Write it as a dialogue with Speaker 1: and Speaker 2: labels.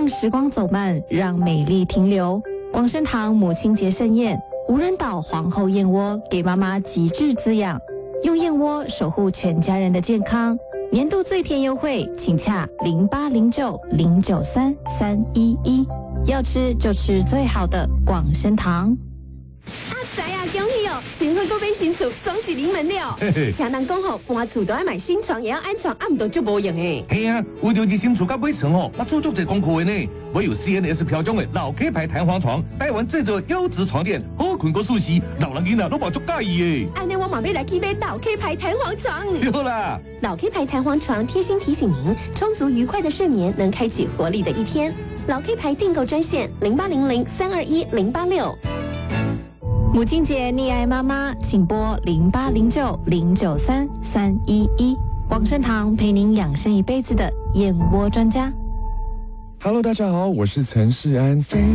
Speaker 1: 让时光走慢，让美丽停留。广生堂母亲节盛宴，无人岛皇后燕窝给妈妈极致滋养，用燕窝守护全家人的健康。年度最甜优惠，请洽0809093311，要吃就吃最好的广生堂。
Speaker 2: 知影恭喜哦！新婚搁买新厝，双喜临门了。听人讲吼，搬厝都要买新床，也要安床，唔都就无用诶。
Speaker 3: 系啊，为着日新厝甲买床吼，我做足侪功课的呢。我有 CNS 标准的老 K 牌弹簧床，台湾制作优质床垫，好困过舒适，老人囡仔都话足介意的。
Speaker 2: 安尼我嘛要来去买老 K 牌弹簧床。
Speaker 3: 对啦，
Speaker 2: 老 K 牌弹簧床贴心提醒您，充足愉快的睡眠能开启活力的一天。老 K 牌订购专线0800-321-086。
Speaker 1: 母亲节溺爱妈妈，请拨0809093311。广生堂陪您养生一辈子的燕窝专家。
Speaker 4: Hello， 大家好，我是陈世安。